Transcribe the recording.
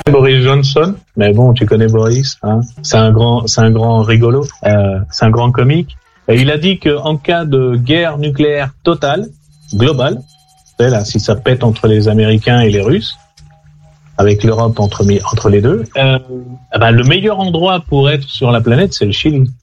Boris Johnson, mais bon, tu connais Boris, hein. C'est un grand rigolo, c'est un grand comique. Et il a dit que en cas de guerre nucléaire totale, globale, là, si ça pète entre les Américains et les Russes, avec l'Europe entre les deux, le meilleur endroit pour être sur la planète, c'est le Chili.